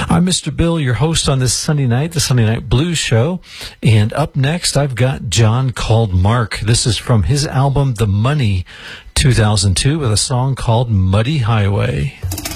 I'm Mr. Bill, your host on this Sunday night, the Sunday Night Blues Show. And up next, I've got John Called Mark. This is from his album, The Money, 2002, with a song called Muddy Highway.